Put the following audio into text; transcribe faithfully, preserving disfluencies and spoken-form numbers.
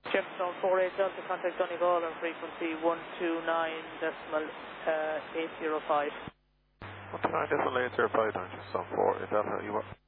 Jefferson four eight Delta, contact Donegal on frequency one two nine decimal eight zero five. one two nine decimal eight zero five, Jefferson four eight Delta, you are.